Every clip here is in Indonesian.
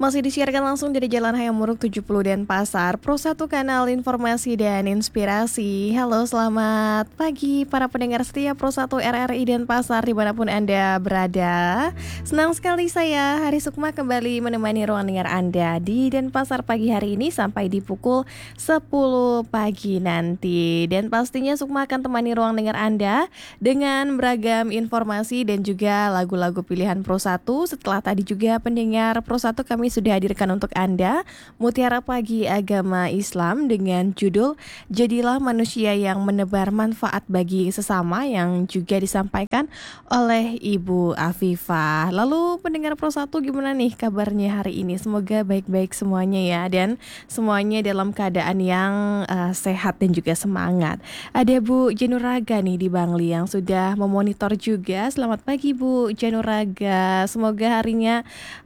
Masih disiarkan langsung dari Jalan Hayam Muruk 70 Denpasar, Pro 1 Kanal Informasi dan Inspirasi. Halo, selamat pagi para pendengar setia Pro 1 RRI Denpasar dimanapun Anda berada. Senang sekali saya, Hari Sukma, kembali menemani ruang dengar Anda di Denpasar pagi hari ini sampai di pukul 10 pagi nanti. Dan pastinya Sukma akan temani ruang dengar Anda dengan beragam informasi dan juga lagu-lagu pilihan Pro 1. Setelah tadi juga pendengar Pro 1 kami sudah hadirkan untuk Anda Mutiara Pagi Agama Islam dengan judul Jadilah Manusia yang Menebar Manfaat Bagi Sesama, yang juga disampaikan oleh Ibu Afifah. Lalu pendengar Pro 1, gimana nih kabarnya hari ini? Semoga baik-baik semuanya ya, dan semuanya dalam keadaan yang sehat dan juga semangat. Ada Bu Januraga nih di Bangli yang sudah memonitor juga. Selamat pagi Bu Januraga. Semoga harinya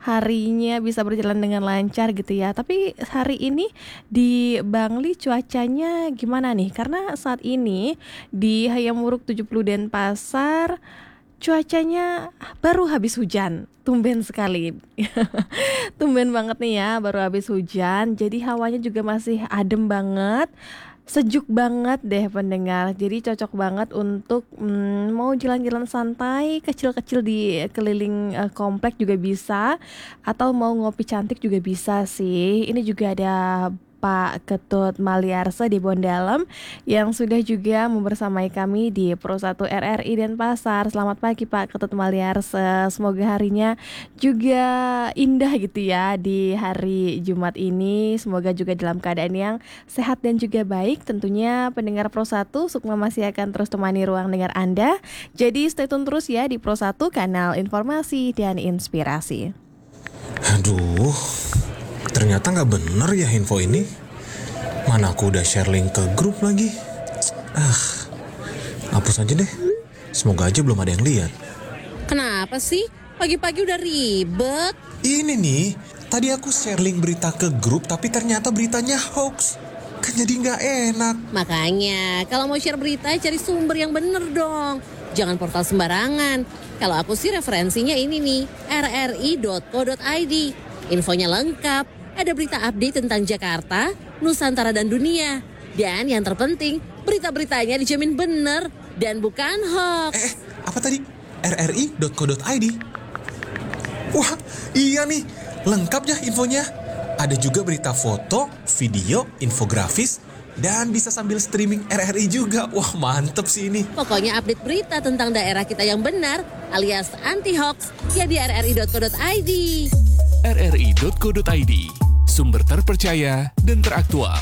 bisa berjalan dengan lancar gitu ya. Tapi hari ini di Bangli cuacanya gimana nih? Karena saat ini di Hayam Muruk 70 Denpasar cuacanya baru habis hujan. Tumben sekali. Tumben banget nih ya, baru habis hujan. Jadi hawanya juga masih adem banget. Sejuk banget deh pendengar. Jadi cocok banget untuk mau jalan-jalan santai kecil-kecil di keliling komplek juga bisa, atau mau ngopi cantik juga bisa sih. Ini juga ada Pak Ketut Maliarse di Bondalam yang sudah juga membersamai kami di Pro 1 RRI Denpasar. Selamat pagi Pak Ketut Maliarse. Semoga harinya juga indah gitu ya di hari Jumat ini. Semoga juga dalam keadaan yang sehat dan juga baik. Tentunya pendengar Pro 1, Sukma masih akan terus temani ruang dengar Anda. Jadi stay tune terus ya di Pro 1 Kanal Informasi dan Inspirasi. Aduh, ternyata gak bener ya info ini. Mana aku udah share link ke grup lagi. Hapus aja deh. Semoga aja belum ada yang lihat. Kenapa sih? Pagi-pagi udah ribet. Ini nih, tadi aku share link berita ke grup, tapi ternyata beritanya hoax. Kan jadi gak enak. Makanya, kalau mau share berita, cari sumber yang bener dong. Jangan portal sembarangan. Kalau aku sih referensinya ini nih, rri.co.id. Infonya lengkap, ada berita update tentang Jakarta, Nusantara dan dunia. Dan yang terpenting, berita-beritanya dijamin benar dan bukan hoax. Apa tadi? rri.co.id? Wah, iya nih, lengkap ya infonya. Ada juga berita foto, video, infografis, dan bisa sambil streaming RRI juga. Wah, mantep sih ini. Pokoknya update berita tentang daerah kita yang benar alias anti-hoax ya di rri.co.id. rri.co.id, sumber terpercaya dan teraktual.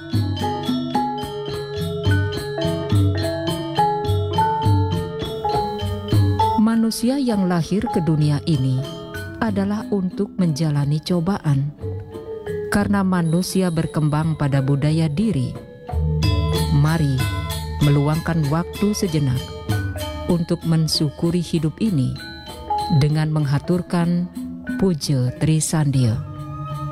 Manusia yang lahir ke dunia ini adalah untuk menjalani cobaan. Karena manusia berkembang pada budaya diri, mari meluangkan waktu sejenak untuk mensyukuri hidup ini dengan menghaturkan Puja Trisandya.